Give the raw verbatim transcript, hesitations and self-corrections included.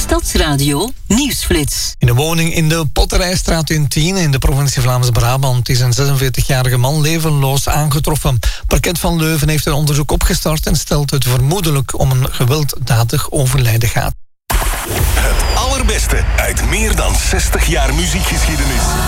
Stadsradio Nieuwsflits. In een woning in de Potterijstraat in tien in de provincie Vlaams-Brabant is een zesenveertigjarige man levenloos aangetroffen. Parket van Leuven heeft een onderzoek opgestart en stelt het vermoedelijk om een gewelddadig overlijden gaat. Het allerbeste uit meer dan zestig jaar muziekgeschiedenis.